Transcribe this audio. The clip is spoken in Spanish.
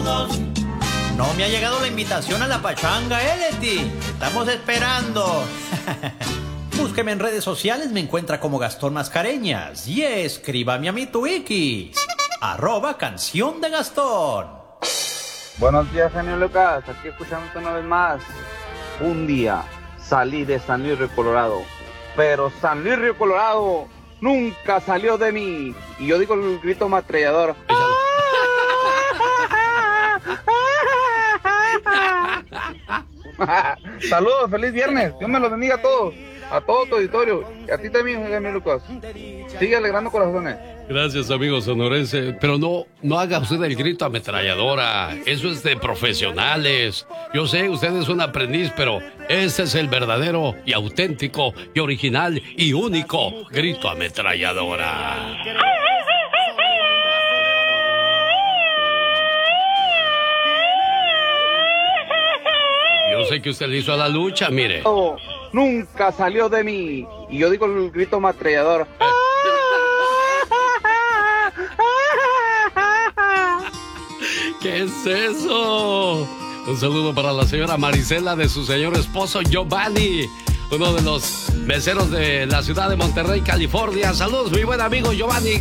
todos. No me ha llegado la invitación a la pachanga, Leti. Estamos esperando. Búsqueme en redes sociales, me encuentra como Gastón Mascareñas. Y escríbame a mi Twiki, @Canción de Gastón. Buenos días, genio Lucas. Aquí escuchándote una vez más. Un día salí de San Luis Río Colorado, pero San Luis Río Colorado nunca salió de mí. Y yo digo el grito ametrallador. Saludos, feliz viernes. Dios me los bendiga a todos, a todo tu auditorio. Y a ti también, genio Lucas. Sigue alegrando corazones. Gracias, amigo sonorense. Pero no haga usted el grito ametralladora. Eso es de profesionales. Yo sé, usted es un aprendiz, pero ese es el verdadero y auténtico y original y único grito ametralladora. Yo sé que usted le hizo a la lucha, mire. Nunca salió de mí. Y yo digo el grito ametrallador. ¿Qué es eso? Un saludo para la señora Marisela de su señor esposo Giovanni, uno de los meseros de la ciudad de Monterrey, California. Saludos, mi buen amigo Giovanni.